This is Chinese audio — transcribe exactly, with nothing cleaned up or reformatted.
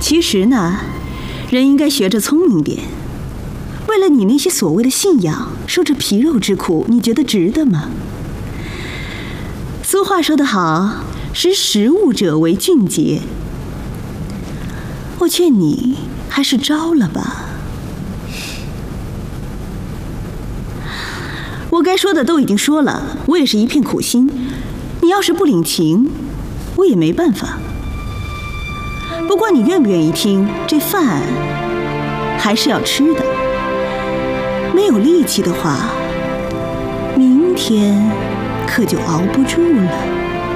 其实呢，人应该学着聪明点。为了你那些所谓的信仰，受这皮肉之苦，你觉得值得吗？俗话说得好，识时务者为俊杰。我劝你还是招了吧。我该说的都已经说了，我也是一片苦心。你要是不领情，我也没办法。不过你愿不愿意听，这饭还是要吃的。没有力气的话，明天可就熬不住了。